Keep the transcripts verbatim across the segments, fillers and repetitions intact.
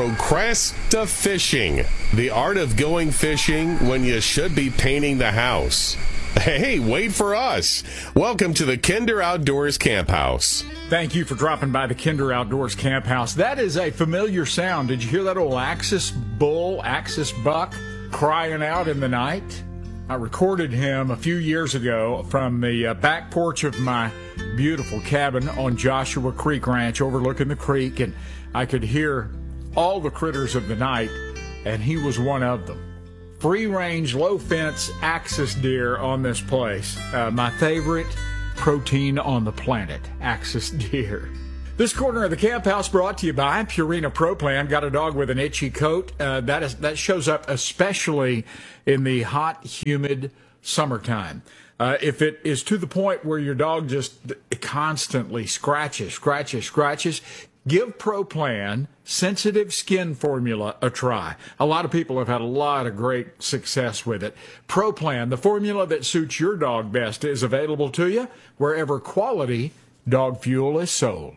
So, Cresta Fishing, the art of going fishing when you should be painting the house. Hey, wait for us. Welcome to the Kinder Outdoors Camp House. Thank you for dropping by the Kinder Outdoors Camp House. That is a familiar sound. Did you hear that old Axis bull, Axis buck crying out in the night? I recorded him a few years ago from the uh, back porch of my beautiful cabin on Joshua Creek Ranch overlooking the creek, and I could hear all the critters of the night, and he was one of them. Free-range, low-fence Axis deer on this place. Uh, my favorite protein on the planet, Axis deer. This corner of the camp house brought to you by Purina Pro Plan. Got a dog with an itchy coat? Uh, that is that shows up especially in the hot, humid summertime. Uh, if it is to the point where your dog just constantly scratches, scratches, scratches, give Pro Plan Sensitive Skin Formula a try. A lot of people have had a lot of great success with it. Pro Plan, the formula that suits your dog best, is available to you wherever quality dog fuel is sold.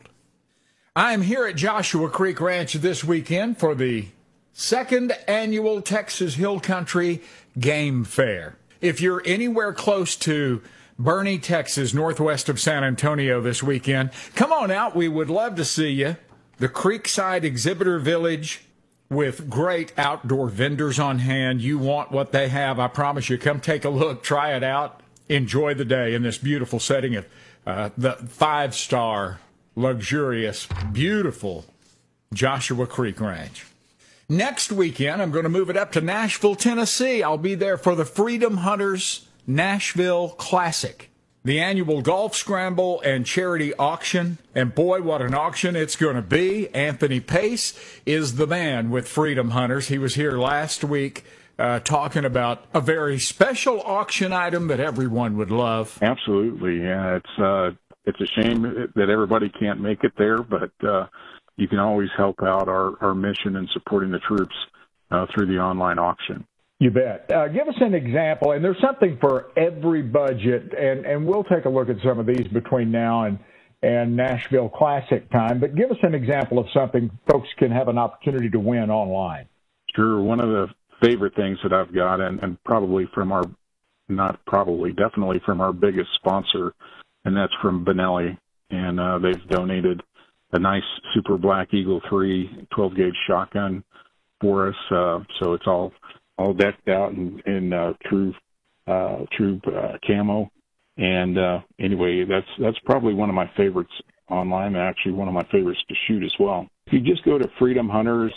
I am here at Joshua Creek Ranch this weekend for the second annual Texas Hill Country Game Fair. If you're anywhere close to Boerne, Texas, northwest of San Antonio this weekend, come on out. We would love to see you. The Creekside Exhibitor Village with great outdoor vendors on hand. You want what they have, I promise you. Come take a look, try it out, enjoy the day in this beautiful setting of uh, the five-star, luxurious, beautiful Joshua Creek Ranch. Next weekend, I'm going to move it up to Nashville, Tennessee. I'll be there for the Freedom Hunters Nashville Classic, the annual golf scramble and charity auction. And boy, what an auction it's going to be. Anthony Pace is the man with Freedom Hunters. He was here last week uh, talking about a very special auction item that everyone would love. Absolutely, yeah. It's uh, it's a shame that everybody can't make it there, but uh, you can always help out our, our mission in supporting the troops uh, through the online auction. You bet. Uh, give us an example, and there's something for every budget, and, and we'll take a look at some of these between now and, and Nashville Classic time, but give us an example of something folks can have an opportunity to win online. Sure. One of the favorite things that I've got, and, and probably from our, not probably, definitely from our biggest sponsor, and that's from Benelli, and uh, they've donated a nice Super Black Eagle three twelve gauge shotgun for us, uh, so it's all all decked out in, in uh, true uh, true uh, camo. And uh, anyway, that's that's probably one of my favorites online, and actually one of my favorites to shoot as well. If you just go to freedom hunters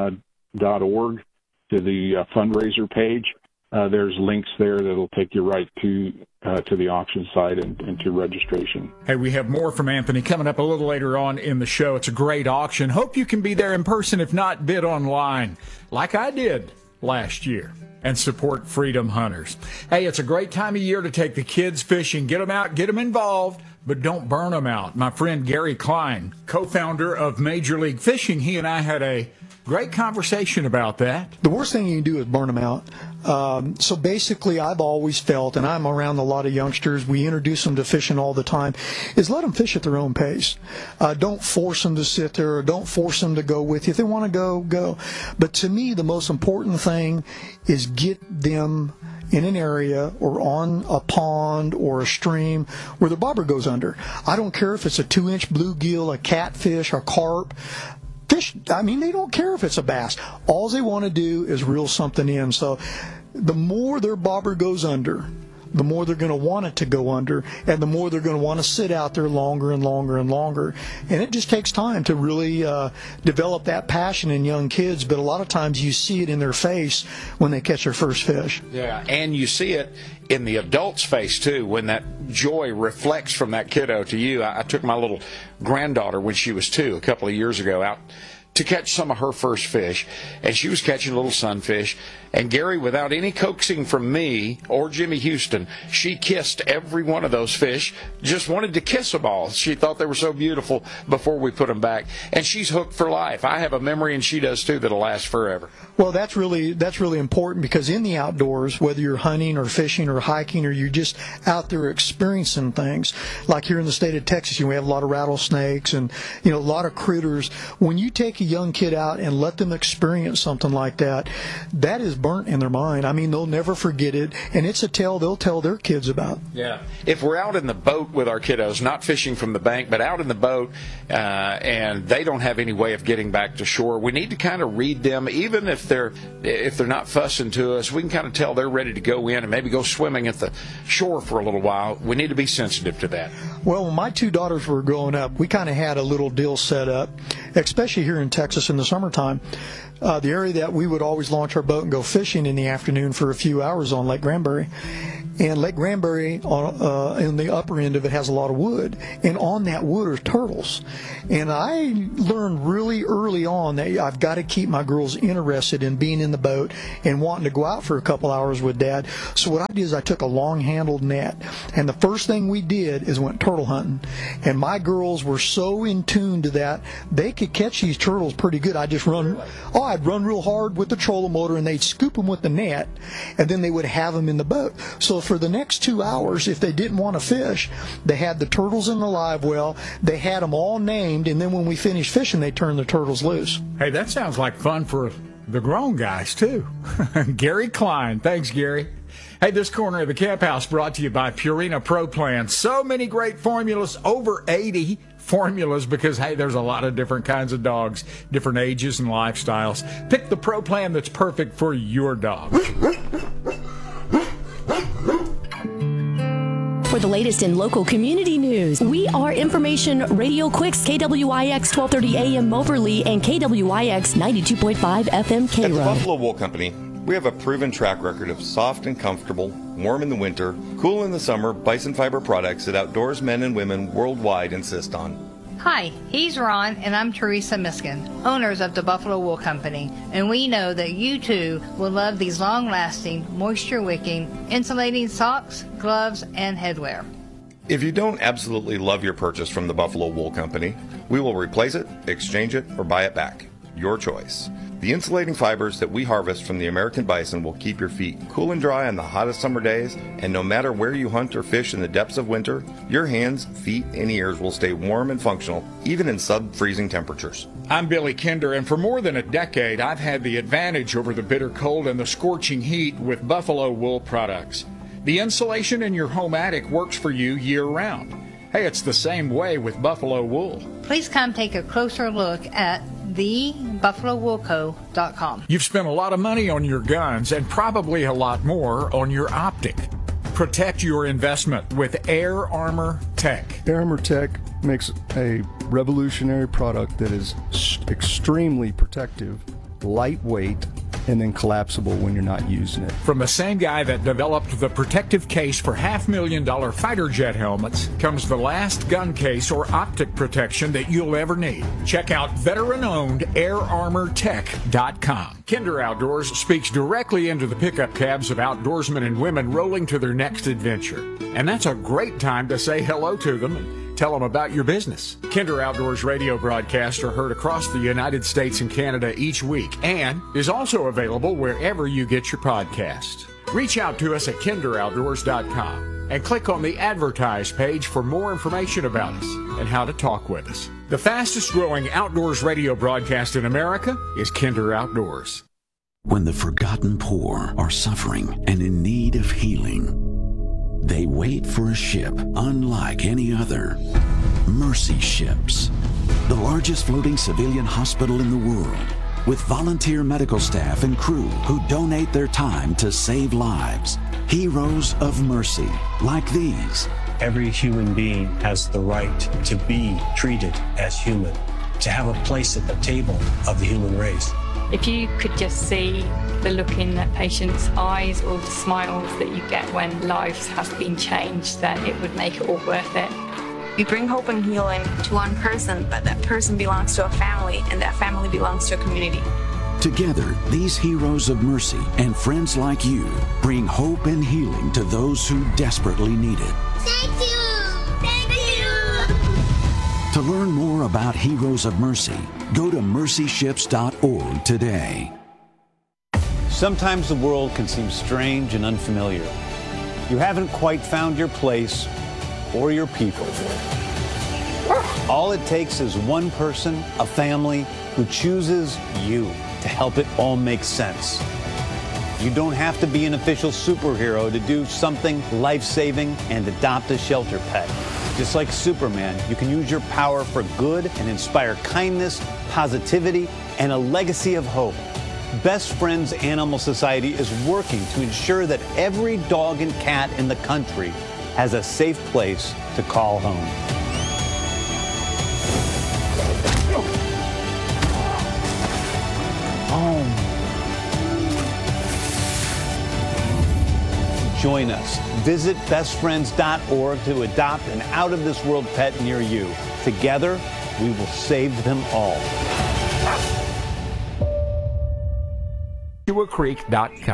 dot org to the uh, fundraiser page, uh, there's links there that'll take you right to uh, to the auction site and, and to registration. Hey, we have more from Anthony coming up a little later on in the show. It's a great auction. Hope you can be there in person, if not bid online, like I did last year, and support Freedom Hunters. Hey, it's a great time of year to take the kids fishing. Get them out, get them involved, but don't burn them out. My friend Gary Klein, co-founder of Major League Fishing, he and I had a great conversation about that. The worst thing you can do is burn them out. Um, so basically, I've always felt, and I'm around a lot of youngsters, we introduce them to fishing all the time, is let them fish at their own pace. Uh, don't force them to sit there, or don't force them to go with you. If they want to go, go. But to me, the most important thing is get them in an area or on a pond or a stream where the bobber goes under. I don't care if it's a two-inch bluegill, a catfish, a carp. Fish, I mean, they don't care if it's a bass. All they want to do is reel something in. So the more their bobber goes under, the more they're going to want it to go under, and the more they're going to want to sit out there longer and longer and longer. And it just takes time to really uh, develop that passion in young kids, but a lot of times you see it in their face when they catch their first fish. Yeah, and you see it in the adult's face, too, when that joy reflects from that kiddo to you. I, I took my little granddaughter when she was two a couple of years ago out to catch some of her first fish, and she was catching little sunfish. And Gary, without any coaxing from me or Jimmy Houston, she kissed every one of those fish, just wanted to kiss them all. She thought they were so beautiful before we put them back. And she's hooked for life. I have a memory, and she does too, that'll last forever. Well, that's really that's really important, because in the outdoors, whether you're hunting or fishing or hiking, or you're just out there experiencing things, like here in the state of Texas, you know, we have a lot of rattlesnakes and, you know, a lot of critters. When you take take a young kid out and let them experience something like that, that is burnt in their mind. I mean, they'll never forget it, and it's a tale they'll tell their kids about. Yeah. If we're out in the boat with our kiddos, not fishing from the bank, but out in the boat, uh, and they don't have any way of getting back to shore, we need to kind of read them, even if they're if they're not fussing to us. We can kind of tell they're ready to go in and maybe go swimming at the shore for a little while. We need to be sensitive to that. Well, when my two daughters were growing up, we kind of had a little deal set up, especially here in Texas in the summertime. Uh, the area that we would always launch our boat and go fishing in the afternoon for a few hours on Lake Granbury. And Lake Granbury, on, uh, in the upper end of it, has a lot of wood. And on that wood are turtles. And I learned really early on that I've got to keep my girls interested in being in the boat and wanting to go out for a couple hours with Dad. So what I did is I took a long-handled net. And the first thing we did is went turtle hunting. And my girls were so in tune to that, they could catch these turtles pretty good. I just run, oh, I'd run real hard with the trolling motor, and they'd scoop them with the net, and then they would have them in the boat. So for the next two hours, if they didn't want to fish, they had the turtles in the live well, they had them all named, and then when we finished fishing, they turned the turtles loose. Hey, that sounds like fun for the grown guys, too. Gary Klein. Thanks, Gary. Hey, this corner of the Camp House brought to you by Purina Pro Plan. So many great formulas, over eighty formulas, because, hey, there's a lot of different kinds of dogs, different ages and lifestyles. Pick the Pro Plan that's perfect for your dog. For the latest in local community news, we are Information Radio Quicks, K W I X twelve thirty A M Moberly and K W I X ninety-two point five F M K-Rod. At the Buffalo Wool Company, we have a proven track record of soft and comfortable, warm in the winter, cool in the summer bison fiber products that outdoors men and women worldwide insist on. Hi, he's Ron, and I'm Teresa Miskin, owners of the Buffalo Wool Company, and we know that you too will love these long-lasting, moisture-wicking, insulating socks, gloves, and headwear. If you don't absolutely love your purchase from the Buffalo Wool Company, we will replace it, exchange it, or buy it back. Your choice. The insulating fibers that we harvest from the American bison will keep your feet cool and dry on the hottest summer days, and no matter where you hunt or fish in the depths of winter, your hands, feet, and ears will stay warm and functional, even in sub-freezing temperatures. I'm Billy Kinder, and for more than a decade, I've had the advantage over the bitter cold and the scorching heat with Buffalo Wool products. The insulation in your home attic works for you year-round. Hey, it's the same way with Buffalo Wool. Please come take a closer look at the buffalo wool co dot com. You've spent a lot of money on your guns and probably a lot more on your optic. Protect your investment with Air Armor Tech. Air Armor Tech makes a revolutionary product that is extremely protective, lightweight, and then collapsible when you're not using it. From the same guy that developed the protective case for half million dollar fighter jet helmets comes the last gun case or optic protection that you'll ever need. Check out veteran-owned air armor tech dot com. Kinder Outdoors speaks directly into the pickup cabs of outdoorsmen and women rolling to their next adventure. And that's a great time to say hello to them and tell them about your business. Kinder Outdoors radio broadcasts are heard across the United States and Canada each week and is also available wherever you get your podcasts. Reach out to us at kinder outdoors dot com and click on the Advertise page for more information about us and how to talk with us. The fastest growing outdoors radio broadcast in America is Kinder Outdoors. When the forgotten poor are suffering and in need of healing, they wait for a ship unlike any other. Mercy Ships, the largest floating civilian hospital in the world, with volunteer medical staff and crew who donate their time to save lives. Heroes of mercy, like these. Every human being has the right to be treated as human, to have a place at the table of the human race. If you could just see the look in that patient's eyes or the smiles that you get when lives have been changed, then it would make it all worth it. We bring hope and healing to one person, but that person belongs to a family, and that family belongs to a community. Together, these heroes of mercy and friends like you bring hope and healing to those who desperately need it. Thank you! Thank you! To learn more about Heroes of Mercy, go to mercy ships dot org today. Sometimes the world can seem strange and unfamiliar. You haven't quite found your place or your people. All it takes is one person, a family, who chooses you to help it all make sense. You don't have to be an official superhero to do something life-saving and adopt a shelter pet. Just like Superman, you can use your power for good and inspire kindness, positivity, and a legacy of hope. Best Friends Animal Society is working to ensure that every dog and cat in the country has a safe place to call home. Home. Join us. Visit best friends dot org to adopt an out-of-this-world pet near you. Together, we will save them all. Creek dot com